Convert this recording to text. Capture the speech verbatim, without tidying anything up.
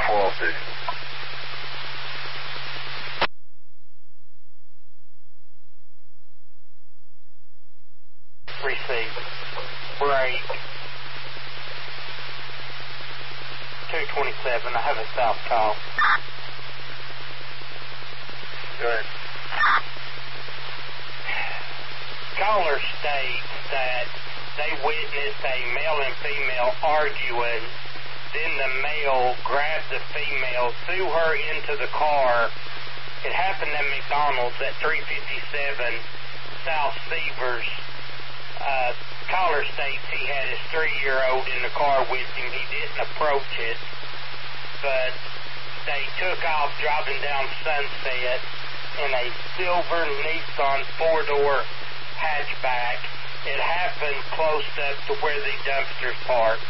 four oh two. Receive. Break. two twenty-seven, I have a south call. Go ahead. Caller states that they witnessed a male and female arguing. Then the male grabbed the female, threw her into the car. It happened at McDonald's at three fifty-seven South Severs. Uh, caller states he had his three-year-old in the car with him. He didn't approach it, but they took off driving down Sunset in a silver Nissan four-door hatchback. It happened close up to where the dumpsters parked.